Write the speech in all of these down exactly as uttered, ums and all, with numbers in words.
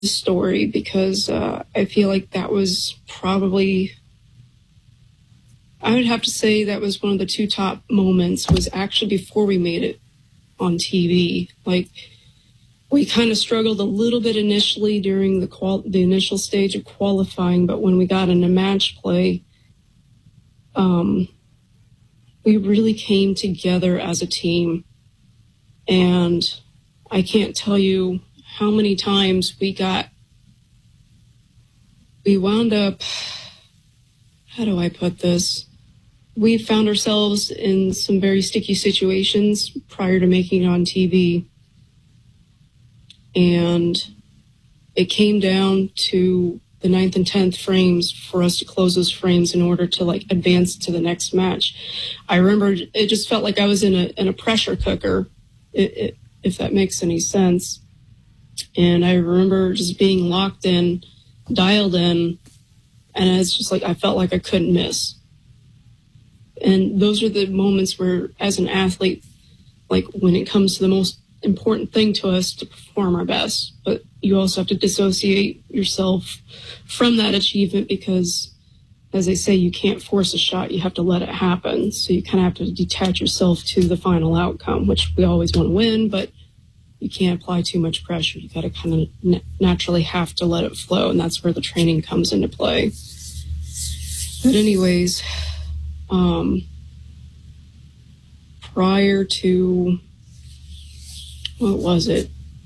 story because uh, I feel like that was probably, I would have to say that was one of the two top moments was actually before we made it on T V. Like, we kind of struggled a little bit initially during the qual- the initial stage of qualifying, but when we got into match play, um, we really came together as a team. And I can't tell you how many times we got, we wound up, how do I put this? We found ourselves in some very sticky situations prior to making it on T V. And it came down to the ninth and tenth frames for us to close those frames in order to like advance to the next match. I remember it just felt like I was in a in a pressure cooker, it, it, if that makes any sense. And I remember just being locked in, dialed in, and it's just like I felt like I couldn't miss. And those are the moments where, as an athlete, like when it comes to the most important thing to us to perform our best, but you also have to dissociate yourself from that achievement because, as they say, you can't force a shot, you have to let it happen. So you kind of have to detach yourself to the final outcome, which we always want to win, but you can't apply too much pressure. You got to kind of n- naturally have to let it flow, and that's where the training comes into play. But anyways, um, prior to, what was it?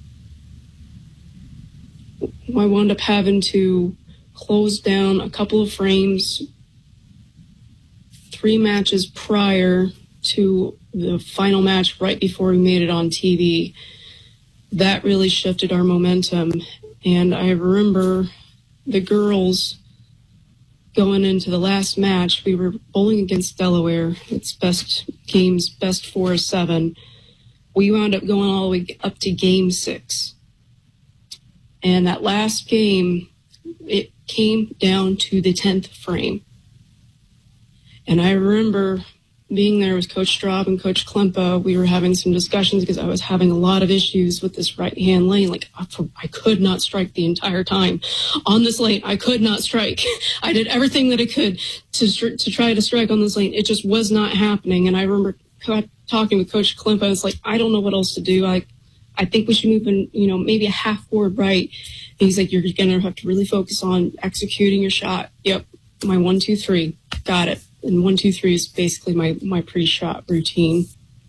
I wound up having to close down a couple of frames, three matches prior to the final match right before we made it on T V. That really shifted our momentum. And I remember the girls going into the last match. We were bowling against Delaware. It's best games, best four or seven. We wound up going all the way up to game six. And that last game, it came down to the tenth frame. And I remember being there with Coach Straub and Coach Klempa. We were having some discussions because I was having a lot of issues with this right-hand lane. Like, I could not strike the entire time. On this lane, I could not strike. I did everything that I could to to try to strike on this lane. It just was not happening. And I remember talking with Coach Klempa. It's like, I don't know what else to do. I, I think we should move in, you know, maybe a half forward right. And he's like, you're going to have to really focus on executing your shot. Yep, my one, two, three. Got it. And one, two, three is basically my, my pre-shot routine.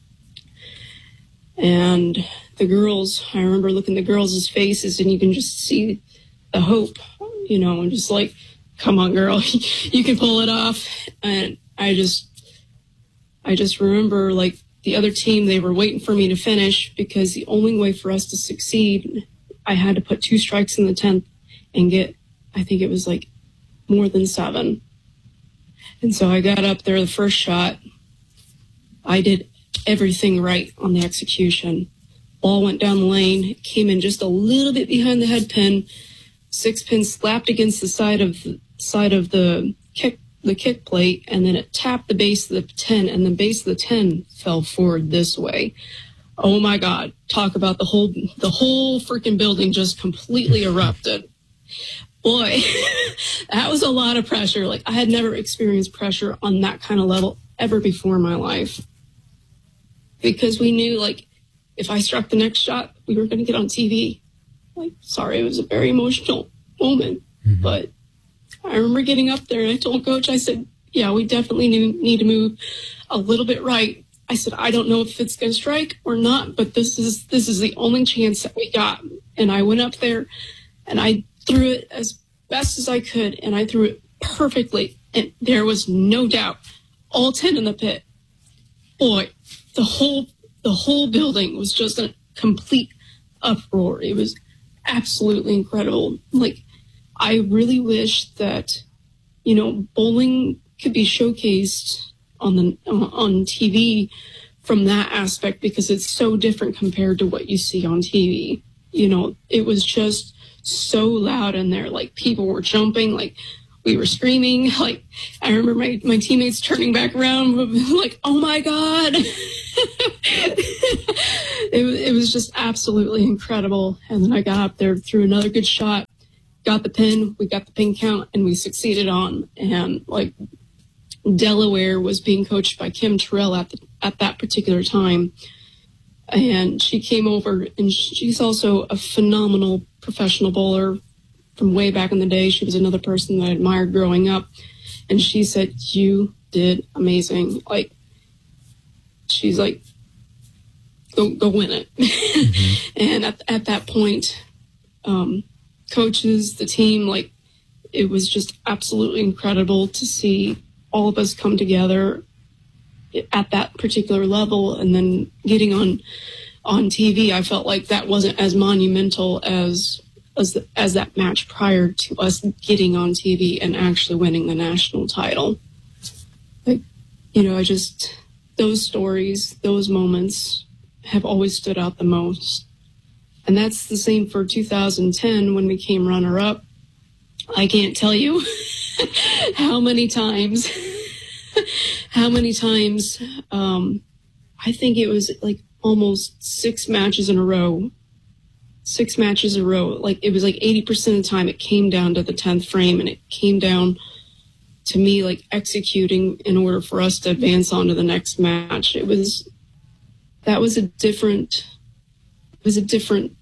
And the girls, I remember looking at the girls' faces and you can just see the hope, you know, and just like, come on, girl, you can pull it off. And I just, I just remember like the other team, they were waiting for me to finish because the only way for us to succeed, I had to put two strikes in the tenth and get, I think it was like more than seven. And so I got up there the first shot. I did everything right on the execution. Ball went down the lane, came in just a little bit behind the head pin. Six pin slapped against the side of the side of the kick the kick plate, and then it tapped the base of the ten, and the base of the ten fell forward this way. Oh my God! Talk about the whole the whole freaking building just completely erupted. Boy, that was a lot of pressure. Like, I had never experienced pressure on that kind of level ever before in my life. Because we knew, like, if I struck the next shot, we were going to get on T V. Like, sorry, it was a very emotional moment. Mm-hmm. But I remember getting up there and I told Coach, I said, yeah, we definitely need, need to move a little bit right. I said, I don't know if it's going to strike or not, but this is this is the only chance that we got. And I went up there and I threw it as best as I could, and I threw it perfectly, and there was no doubt. All ten in the pit. Boy, the whole the whole building was just a complete uproar. It was absolutely incredible. Like, I really wish that, you know, bowling could be showcased on the on T V from that aspect, because it's so different compared to what you see on T V. You know, it was just so loud in there. Like, people were jumping, like we were screaming. Like, I remember my, my teammates turning back around like, oh my God. it, it was just absolutely incredible. And then I got up there, threw another good shot, got the pin, we got the pin count, and we succeeded on. And like Delaware was being coached by Kim Terrell at the, at that particular time. And she came over, and she's also a phenomenal professional bowler from way back in the day. She was another person that I admired growing up. And she said, "You did amazing." Like, she's like, go, go win it. Mm-hmm. And at, at that point, um, coaches, the team, like, it was just absolutely incredible to see all of us come together at that particular level. And then getting on on T V, I felt like that wasn't as monumental as as, the, as that match prior to us getting on T V and actually winning the national title. Like, you know, I just, those stories, those moments have always stood out the most. And that's the same for two thousand ten when we came runner-up. I can't tell you how many times, how many times, um, I think it was like almost six matches in a row, six matches in a row. Like, it was like eighty percent of the time it came down to the tenth frame, and it came down to me, like, executing in order for us to advance on to the next match. It was, that was a different, it was a different,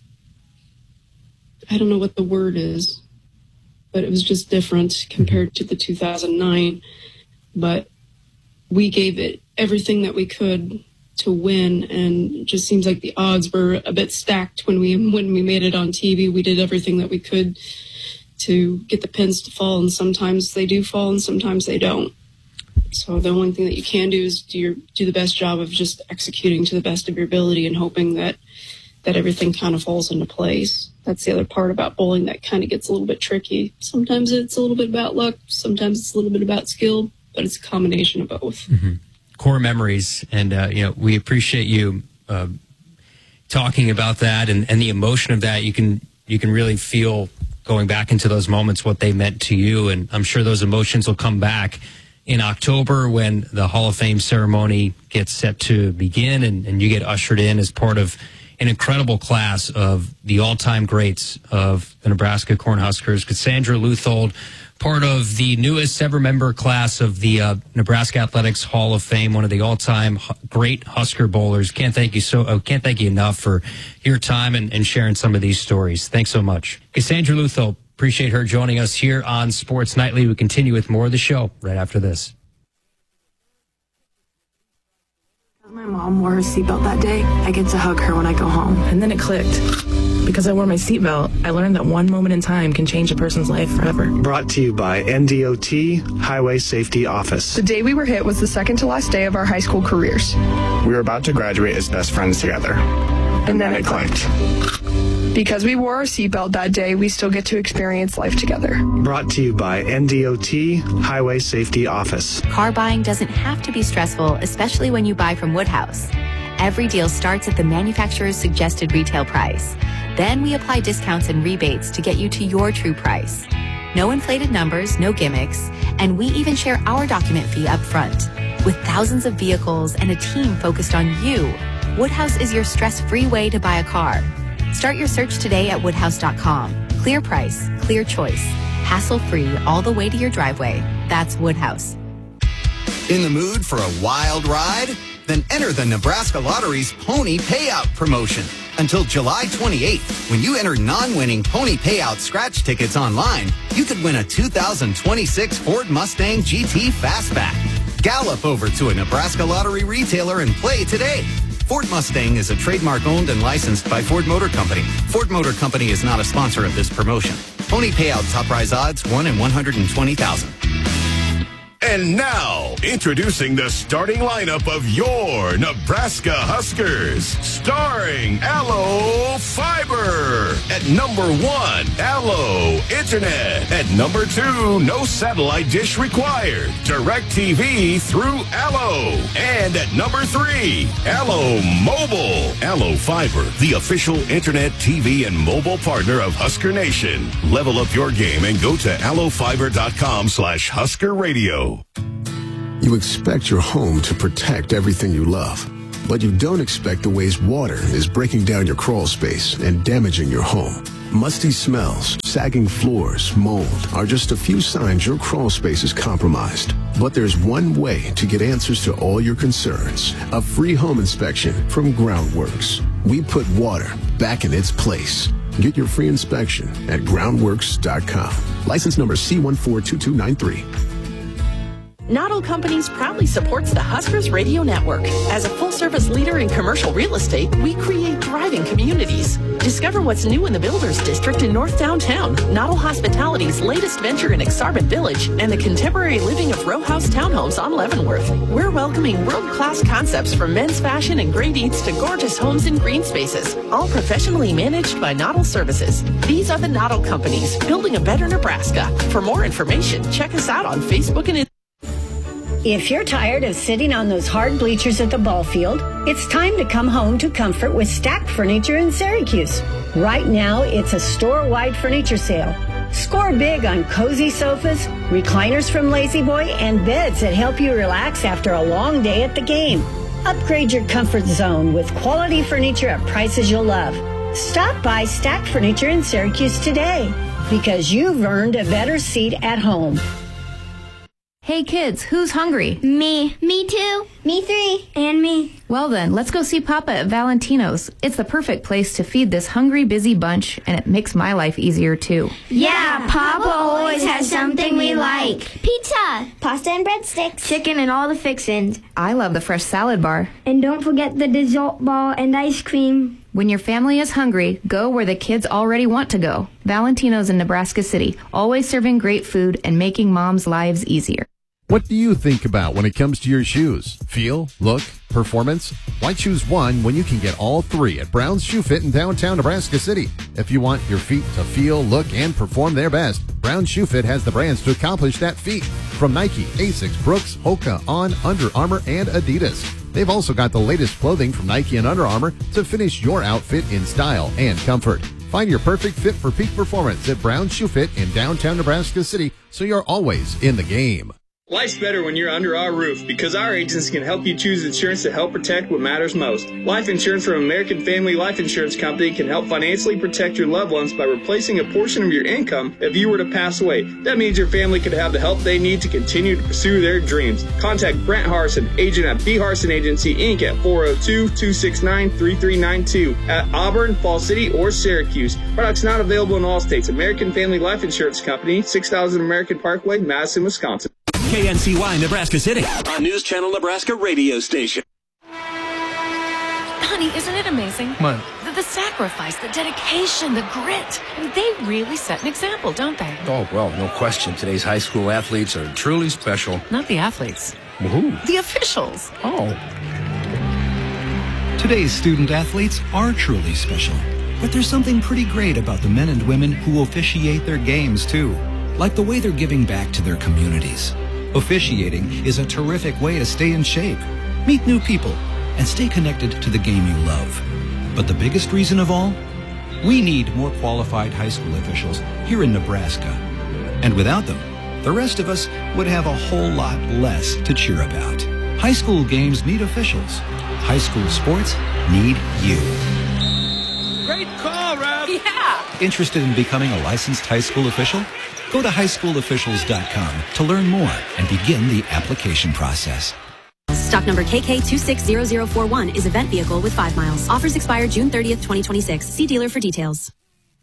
I don't know what the word is, but it was just different compared to the two thousand nine. But we gave it everything that we could to win, and it just seems like the odds were a bit stacked when we when we made it on T V. We did everything that we could to get the pins to fall, and sometimes they do fall and sometimes they don't. So the only thing that you can do is do your do the best job of just executing to the best of your ability and hoping that that everything kind of falls into place. That's the other part about bowling that kind of gets a little bit tricky. Sometimes it's a little bit about luck, sometimes it's a little bit about skill, but it's a combination of both. Mm-hmm. Core memories, and uh, you know, we appreciate you uh, talking about that and, and the emotion of that. You can you can really feel going back into those moments what they meant to you, and I'm sure those emotions will come back in October when the Hall of Fame ceremony gets set to begin, and, and you get ushered in as part of an incredible class of the all-time greats of the Nebraska Cornhuskers. Cassandra Leuthold, part of the newest ever-member class of the uh, Nebraska Athletics Hall of Fame, one of the all-time great Husker bowlers. Can't thank you so. Uh, can't thank you enough for your time and, and sharing some of these stories. Thanks so much, Cassandra Leuthold. Appreciate her joining us here on Sports Nightly. We continue with more of the show right after this. My mom wore her seatbelt that day. I get to hug her when I go home. And then it clicked. Because I wore my seatbelt, I learned that one moment in time can change a person's life forever. Brought to you by N D O T Highway Safety Office. The day we were hit was the second to last day of our high school careers. We were about to graduate as best friends together. And, and then, then it clicked. Because we wore our seatbelt that day, we still get to experience life together. Brought to you by N D O T Highway Safety Office. Car buying doesn't have to be stressful, especially when you buy from Woodhouse. Every deal starts at the manufacturer's suggested retail price. Then we apply discounts and rebates to get you to your true price. No inflated numbers, no gimmicks, and we even share our document fee up front. With thousands of vehicles and a team focused on you, Woodhouse is your stress-free way to buy a car. Start your search today at woodhouse dot com. Clear price, clear choice. Hassle-free all the way to your driveway. That's Woodhouse. In the mood for a wild ride? Then enter the Nebraska Lottery's Pony Payout promotion. Until July twenty-eighth, when you enter non-winning Pony Payout scratch tickets online, you could win a two thousand twenty-six Ford Mustang G T Fastback. Gallop over to a Nebraska Lottery retailer and play today. Ford Mustang is a trademark owned and licensed by Ford Motor Company. Ford Motor Company is not a sponsor of this promotion. Pony Payout top prize odds one in one hundred twenty thousand. And now, introducing the starting lineup of your Nebraska Huskers. Starring Allo Fiber. At number one, Allo Internet. At number two, no satellite dish required. Direct T V through Allo. And at number three, Allo Mobile. Allo Fiber, the official internet, T V, and mobile partner of Husker Nation. Level up your game and go to allo fiber dot com slash Husker Radio. You expect your home to protect everything you love. but you don't expect the ways water is breaking down your crawl space and damaging your home. Musty smells, sagging floors, mold are just a few signs your crawl space is compromised. But there's one way to get answers to all your concerns. A free home inspection from Groundworks. We put water back in its place. Get your free inspection at groundworks dot com. License number C one four two two nine three. Noddle Companies proudly supports the Huskers Radio Network. As a full-service leader in commercial real estate, we create thriving communities. Discover what's new in the Builders District in North Downtown, Noddle Hospitality's latest venture in Exarban Village, and the contemporary living of row house townhomes on Leavenworth. We're welcoming world-class concepts from men's fashion and great eats to gorgeous homes and green spaces, all professionally managed by Noddle Services. These are the Noddle Companies, building a better Nebraska. For more information, check us out on Facebook and Instagram. If you're tired of sitting on those hard bleachers at the ball field, it's time to come home to comfort with Stack Furniture in Syracuse. Right now, it's a store-wide furniture sale. Score big on cozy sofas, recliners from Lazy Boy, and beds that help you relax after a long day at the game. Upgrade your comfort zone with quality furniture at prices you'll love. Stop by Stack Furniture in Syracuse today, because you've earned a better seat at home. Hey kids, who's hungry? Me. Me too. Me three. And me. Well then, let's go see Papa at Valentino's. It's the perfect place to feed this hungry, busy bunch, and it makes my life easier too. Yeah, Papa always has something we like. Pizza, pasta and breadsticks, chicken and all the fixins. I love the fresh salad bar. And don't forget the dessert ball and ice cream. When your family is hungry, go where the kids already want to go. Valentino's in Nebraska City, always serving great food and making moms' lives easier. What do you think about when it comes to your shoes? Feel, look, performance? Why choose one when you can get all three at Brown's Shoe Fit in downtown Nebraska City? If you want your feet to feel, look, and perform their best, Brown's Shoe Fit has the brands to accomplish that feat. From Nike, Asics, Brooks, Hoka, On, Under Armour, and Adidas. They've also got the latest clothing from Nike and Under Armour to finish your outfit in style and comfort. Find your perfect fit for peak performance at Brown's Shoe Fit in downtown Nebraska City, so you're always in the game. Life's better when you're under our roof because our agents can help you choose insurance to help protect what matters most. Life insurance from American Family Life Insurance Company can help financially protect your loved ones by replacing a portion of your income if you were to pass away. That means your family could have the help they need to continue to pursue their dreams. Contact Brent Harson, agent at B. Harson Agency, Incorporated at four oh two, two six nine, three three nine two at Auburn, Fall City, or Syracuse. Products not available in all states. American Family Life Insurance Company, six thousand American Parkway, Madison, Wisconsin. K N C Y Nebraska City, a News Channel Nebraska radio station. Honey, isn't it amazing? What? The, the sacrifice, the dedication, the grit. I mean, they really set an example, don't they? Oh, well, no question. Today's high school athletes are truly special. Not the athletes. Who? The officials. Oh. Today's student athletes are truly special. But there's something pretty great about the men and women who officiate their games, too. Like the way they're giving back to their communities. Officiating is a terrific way to stay in shape, meet new people, and stay connected to the game you love. But the biggest reason of all? We need more qualified high school officials here in Nebraska. And without them, the rest of us would have a whole lot less to cheer about. High school games need officials. High school sports need you. Great call, Rob! Yeah! Interested in becoming a licensed high school official? Go to high school officials dot com to learn more and begin the application process. Stock number K K two six zero zero four one is event vehicle with five miles. Offers expire June thirtieth, twenty twenty-six. See dealer for details.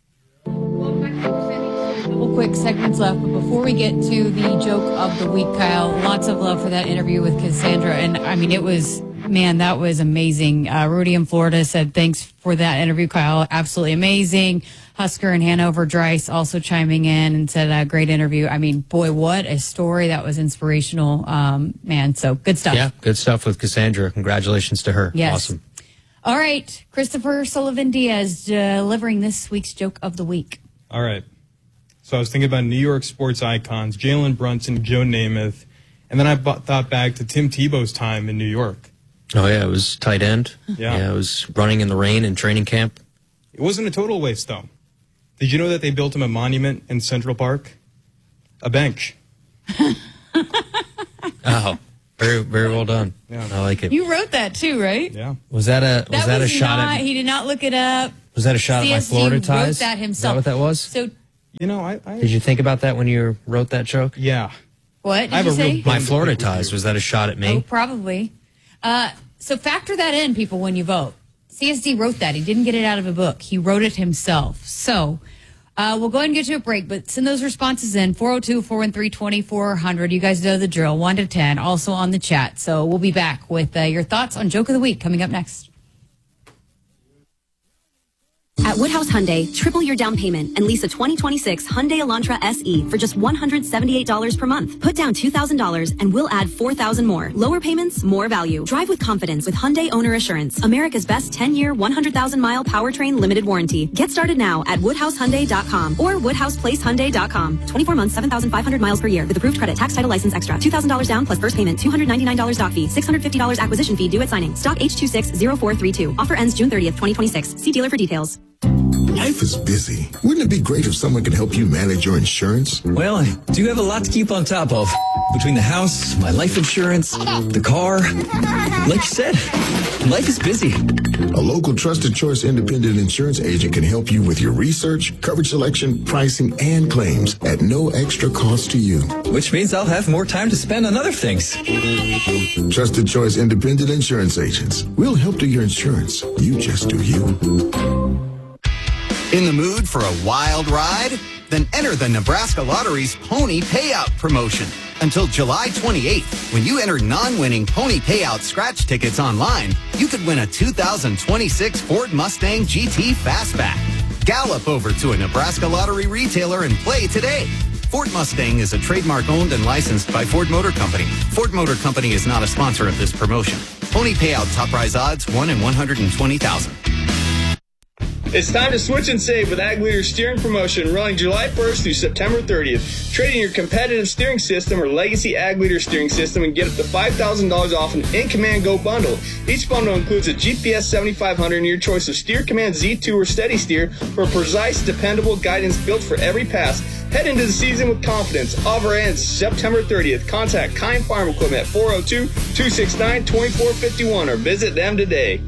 Couple quick segments left, but before we get to the joke of the week, Kyle, lots of love for that interview with Cassandra. And I mean, it was, man, that was amazing. Uh, Rudy in Florida said, thanks for that interview, Kyle. Absolutely amazing. Husker and Hanover Dreiss also chiming in and said, a great interview. I mean, boy, what a story. That was inspirational. Um, man, so good stuff. Yeah, good stuff with Cassandra. Congratulations to her. Yes. Awesome. All right. Christopher Sullivan Diaz delivering this week's joke of the week. All right. So I was thinking about New York sports icons, Jalen Brunson, Joe Namath, and then I b- thought back to Tim Tebow's time in New York. Oh, yeah, it was tight end. Yeah. Yeah, it was running in the rain in training camp. It wasn't a total waste, though. Did you know that they built him a monument in Central Park? A bench. Oh. Very, very well done. Yeah. I like it. You wrote that too, right? Yeah. Was that a was That, that, was a shot not, at he did not look it up. was that a shot C at my S D Florida wrote ties? that himself. Is that what that was? So, You know, I, I Did you think about that when you wrote that joke? Yeah. what did I have you a say? real My Florida ties, was that a shot at me? Oh, probably. Uh, so factor that in, people, when you vote. C S D wrote that. He didn't get it out of a book. He wrote it himself. So uh, we'll go ahead and get to a break, but send those responses in. four oh two, four one three, two four zero zero. You guys know the drill. one to ten, also on the chat. So we'll be back with uh, your thoughts on Joke of the Week coming up next. At Woodhouse Hyundai, triple your down payment and lease a twenty twenty-six Hyundai Elantra S E for just one hundred seventy-eight dollars per month. Put down two thousand dollars and we'll add four thousand dollars more. Lower payments, more value. Drive with confidence with Hyundai Owner Assurance, America's best ten-year, one hundred thousand mile powertrain limited warranty. Get started now at woodhouse hyundai dot com or woodhouse place hyundai dot com. twenty-four months, seven thousand five hundred miles per year with approved credit, tax, title, license extra. two thousand dollars down plus first payment, two hundred ninety-nine dollars doc fee, six hundred fifty dollars acquisition fee due at signing. Stock H two six zero four three two. Offer ends June thirtieth, twenty twenty-six. See dealer for details. Life is busy. Wouldn't it be great if someone could help you manage your insurance? Well, I do have a lot to keep on top of. Between the house, my life insurance, the car. Like you said, life is busy. A local trusted choice independent insurance agent can help you with your research, coverage selection, pricing, and claims at no extra cost to you. Which means I'll have more time to spend on other things. Trusted choice independent insurance agents. We'll help do your insurance. You just do you. In the mood for a wild ride? Then enter the Nebraska Lottery's Pony Payout promotion. Until July twenty-eighth, when you enter non-winning Pony Payout scratch tickets online, you could win a two thousand twenty-six Ford Mustang G T Fastback. Gallop over to a Nebraska Lottery retailer and play today. Ford Mustang is a trademark owned and licensed by Ford Motor Company. Ford Motor Company is not a sponsor of this promotion. Pony Payout top prize odds, one in one hundred twenty thousand. It's time to switch and save with Ag Leader's steering promotion running July first through September thirtieth. Trade in your competitive steering system or legacy Ag Leader steering system and get up to five thousand dollars off an In Command Go bundle. Each bundle includes a G P S seventy-five hundred and your choice of Steer Command Z two or Steady Steer for precise, dependable guidance built for every pass. Head into the season with confidence. Offer ends September thirtieth. Contact Kine Farm Equipment at four oh two, two six nine, two four five one or visit them today.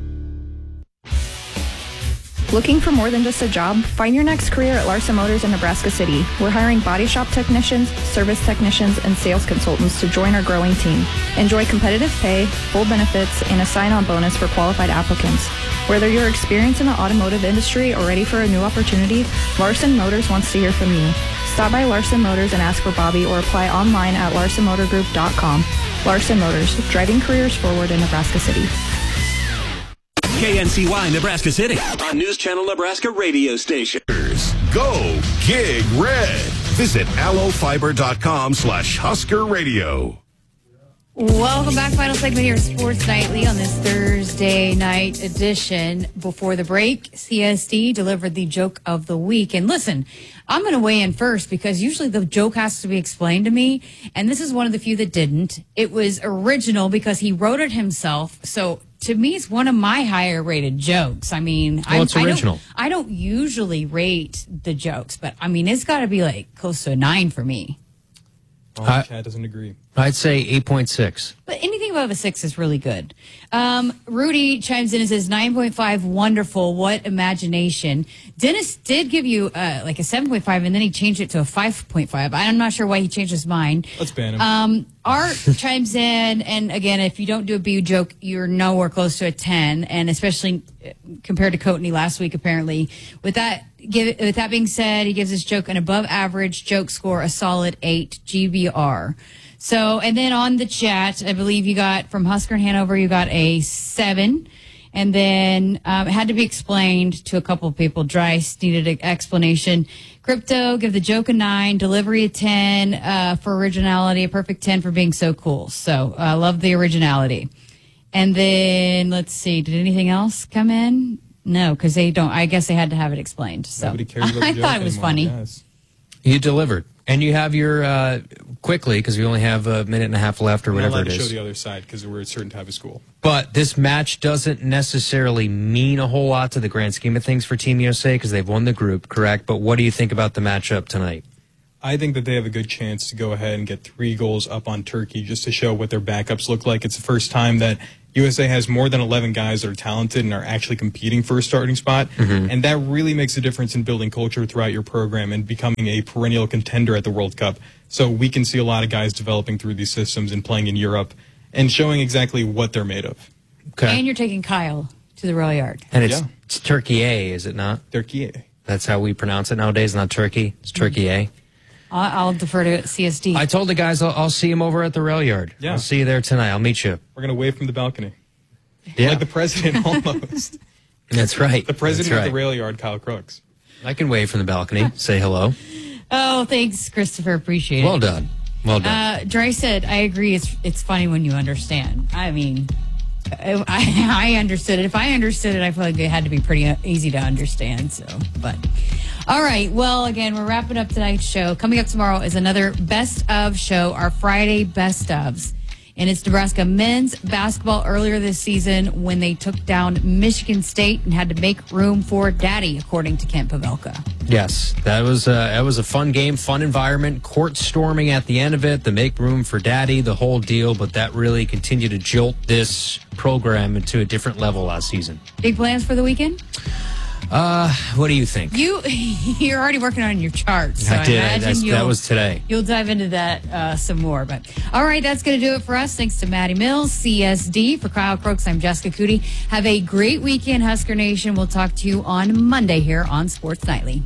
Looking for more than just a job? Find your next career at Larson Motors in Nebraska City. We're hiring body shop technicians, service technicians, and sales consultants to join our growing team. Enjoy competitive pay, full benefits, and a sign-on bonus for qualified applicants. Whether you're experienced in the automotive industry or ready for a new opportunity, Larson Motors wants to hear from you. Stop by Larson Motors and ask for Bobby or apply online at larson motor group dot com. Larson Motors, driving careers forward in Nebraska City. K N C Y Nebraska City, a News Channel Nebraska radio station. Go Gig Red. Visit allofiber.com slash Husker Radio. Welcome back. Final segment here, Sports Nightly on this Thursday night edition. Before the break, C S D delivered the joke of the week. And listen, I'm going to weigh in first because usually the joke has to be explained to me. And this is one of the few that didn't. It was original because he wrote it himself. So to me, it's one of my higher rated jokes. I mean, well, it's I, original. I don't, I don't usually rate the jokes, but I mean, it's got to be like close to a nine for me. Oh, I- Chad doesn't agree. I'd say eight point six. But anything above a six is really good. Um, Rudy chimes in and says nine point five, wonderful. What imagination. Dennis did give you uh, like a seven point five, and then he changed it to a five point five. I'm not sure why he changed his mind. Let's ban him. Um, Art chimes in, and again, if you don't do a B joke, you're nowhere close to a ten, and especially compared to Coatney last week, apparently. With that, give, with that being said, he gives this joke an above average joke score, a solid eight G B R. So, and then on the chat, I believe you got from Husker and Hanover, you got a seven. And then um, it had to be explained to a couple of people. Dryce needed an explanation. Crypto, give the joke a nine. Delivery a ten uh, for originality. A perfect ten for being so cool. So I uh, love the originality. And then, let's see, did anything else come in? No, because they don't. I guess they had to have it explained. So Nobody cares about the I joke thought it was anymore, funny. yes. You delivered. And you have your, uh, quickly, because we only have a minute and a half left or We're not whatever allowed it to is. show the other side because we're a certain type of school. But this match doesn't necessarily mean a whole lot to the grand scheme of things for Team U S A because they've won the group, correct? But what do you think about the matchup tonight? I think that they have a good chance to go ahead and get three goals up on Turkey just to show what their backups look like. It's the first time that U S A has more than eleven guys that are talented and are actually competing for a starting spot. Mm-hmm. And that really makes a difference in building culture throughout your program and becoming a perennial contender at the World Cup. So we can see a lot of guys developing through these systems and playing in Europe and showing exactly what they're made of. Okay. And you're taking Kyle to the Rail Yard. And it's, Yeah. it's Turkey A, is it not? Turkey A. That's how we pronounce it nowadays, not Turkey. It's Turkey A. I'll, I'll defer to C S D. I told the guys I'll, I'll see him over at the Rail Yard. Yeah. I'll see you there tonight. I'll meet you. We're going to wave from the balcony. Yeah. Like the president almost. That's right. The president That's right. of the Rail Yard, Kyle Crooks. I can wave from the balcony, say hello. Oh, thanks, Christopher. Appreciate it. Well done. Well done. Uh, Dre said, I agree. It's it's funny when you understand. I mean, I, I understood it. If I understood it, I feel like it had to be pretty easy to understand. So, but all right. Well, again, we're wrapping up tonight's show. Coming up tomorrow is another best of show, our Friday best ofs. And it's Nebraska men's basketball earlier this season when they took down Michigan State and had to make room for Daddy, according to Kent Pavelka. Yes, that was, a, that was a fun game, fun environment, court storming at the end of it, the make room for Daddy, the whole deal, but that really continued to jolt this program into a different level last season. Big plans for the weekend? Uh, what do you think? You, you're already working on your charts. So I did. I imagine I, that was today. You'll dive into that uh, some more. But all right, that's going to do it for us. Thanks to Maddie Mills, C S D. For Kyle Crooks, I'm Jessica Cootie. Have a great weekend, Husker Nation. We'll talk to you on Monday here on Sports Nightly.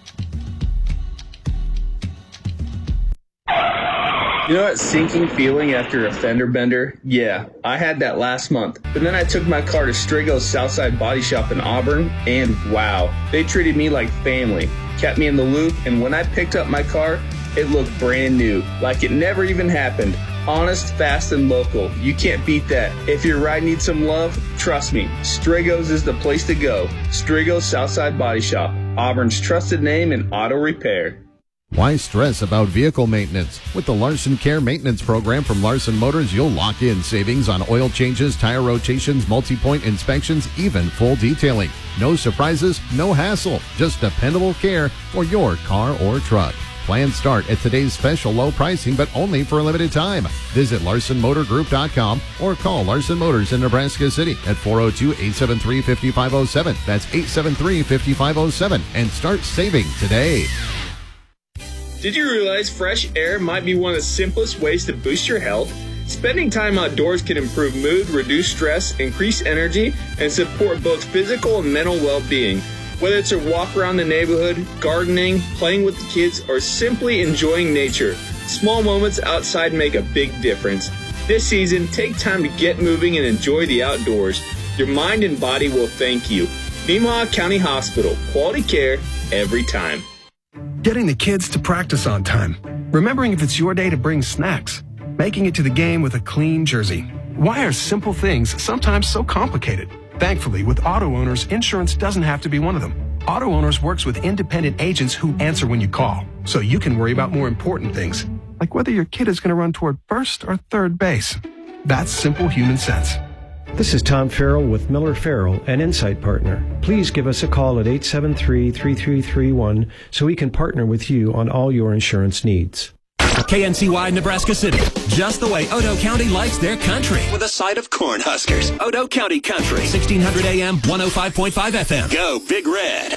You know that sinking feeling after a fender bender? Yeah, I had that last month. But then I took my car to Strigo's Southside Body Shop in Auburn, and wow, they treated me like family, kept me in the loop, and when I picked up my car, it looked brand new, like it never even happened. Honest, fast, and local. You can't beat that. If your ride needs some love, trust me, Strigo's is the place to go. Strigo's Southside Body Shop, Auburn's trusted name in auto repair. Why stress about vehicle maintenance? With the Larson Care Maintenance Program from Larson Motors, you'll lock in savings on oil changes, tire rotations, multi-point inspections, even full detailing. No surprises, no hassle, just dependable care for your car or truck. Plans start at today's special low pricing, but only for a limited time. Visit Larson Motor Group dot com or call Larson Motors in Nebraska City at four oh two, eight seven three, five five oh seven. That's eight seven three, five five oh seven. And start saving today. Did you realize fresh air might be one of the simplest ways to boost your health? Spending time outdoors can improve mood, reduce stress, increase energy, and support both physical and mental well-being. Whether it's a walk around the neighborhood, gardening, playing with the kids, or simply enjoying nature, small moments outside make a big difference. This season, take time to get moving and enjoy the outdoors. Your mind and body will thank you. Meemaw County Hospital, quality care every time. Getting the kids to practice on time. Remembering if it's your day to bring snacks. Making it to the game with a clean jersey. Why are simple things sometimes so complicated? Thankfully, with auto owners, insurance doesn't have to be one of them. Auto Owners works with independent agents who answer when you call, so you can worry about more important things, like whether your kid is going to run toward first or third base. That's simple human sense. This is Tom Farrell with Miller Farrell, an Insight Partner. Please give us a call at eight seven three, three three three one so we can partner with you on all your insurance needs. K N C Y Nebraska City, just the way Odo County likes their country. With a side of Cornhuskers. Odo County Country, sixteen hundred A M, one oh five point five F M. Go Big Red.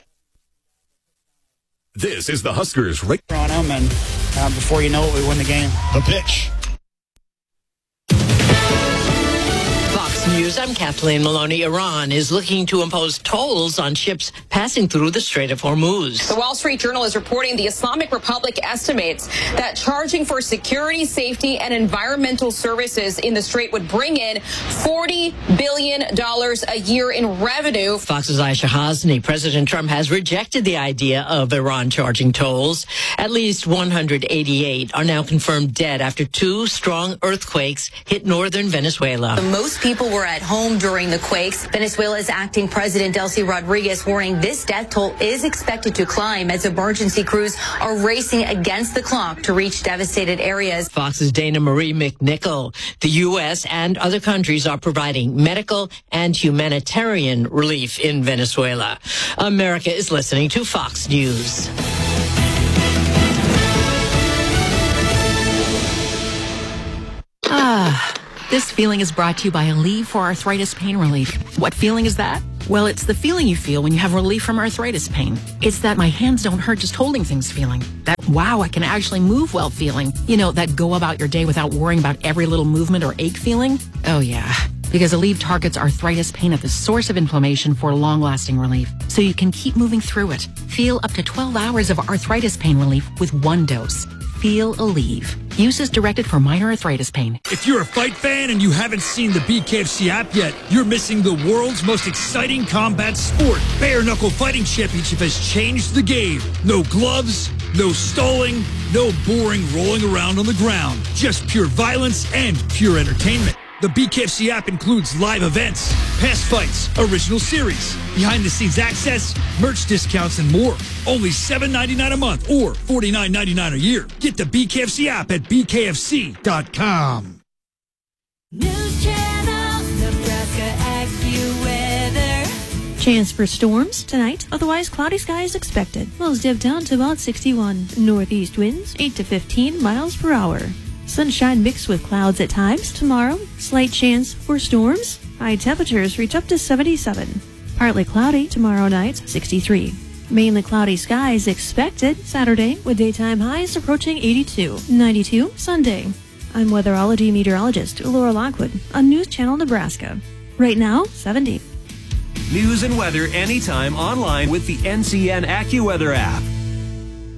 This is the Huskers. On them, and uh, before you know it, we win the game. The pitch. News, I'm Kathleen Maloney. Iran is looking to impose tolls on ships passing through the Strait of Hormuz. The Wall Street Journal is reporting the Islamic Republic estimates that charging for security, safety, and environmental services in the strait would bring in forty billion dollars a year in revenue. Fox's Aisha Hasni. President Trump has rejected the idea of Iran charging tolls. At least one hundred eighty-eight are now confirmed dead after two strong earthquakes hit northern Venezuela. Most people were at home during the quakes. Venezuela's acting president Delcy Rodriguez warning this death toll is expected to climb as emergency crews are racing against the clock to reach devastated areas. Fox's Dana Marie McNichol. The U S and other countries are providing medical and humanitarian relief in Venezuela. America is listening to Fox News. This feeling is brought to you by Aleve for Arthritis Pain Relief. What feeling is that? Well, it's the feeling you feel when you have relief from arthritis pain. It's that my hands don't hurt just holding things feeling. That, wow, I can actually move well feeling. You know, that go about your day without worrying about every little movement or ache feeling. Oh, yeah. Because Aleve targets arthritis pain at the source of inflammation for long-lasting relief, so you can keep moving through it. Feel up to twelve hours of arthritis pain relief with one dose. Feel Aleve. Use is directed for minor arthritis pain. If you're a fight fan and you haven't seen the B K F C app yet, you're missing the world's most exciting combat sport. Bare Knuckle Fighting Championship has changed the game. No gloves, no stalling, no boring rolling around on the ground. Just pure violence and pure entertainment. The B K F C app includes live events, past fights, original series, behind-the-scenes access, merch discounts, and more. Only seven ninety-nine a month or forty-nine ninety-nine a year. Get the B K F C app at B K F C dot com. News Channel, Nebraska AccuWeather. Chance for storms tonight, otherwise cloudy skies expected. Lows dip down to about sixty-one. Northeast winds eight to fifteen miles per hour. Sunshine mixed with clouds at times tomorrow. Slight chance for storms. High temperatures reach up to seventy-seven. Partly cloudy tomorrow night, sixty-three. Mainly cloudy skies expected Saturday with daytime highs approaching eighty-two. ninety-two Sunday. I'm weatherology meteorologist Laura Lockwood on News Channel Nebraska. Right now, seventy. News and weather anytime online with the N C N AccuWeather app.